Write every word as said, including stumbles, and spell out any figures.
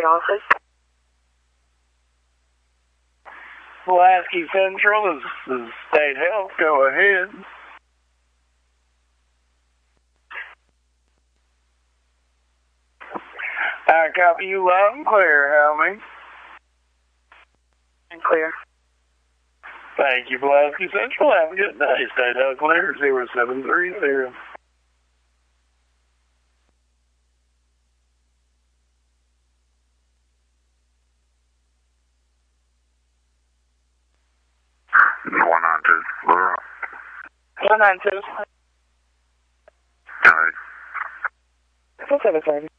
office. Pulaski Central, this is State Health. Go ahead. I copy you loud and clear, Helmy. And clear. Thank you, Pulaski Central. Have a good day. State Health Clear, zero seven three zero. one nine two, Little Rock. one nine two. Alright. Four seven thirty.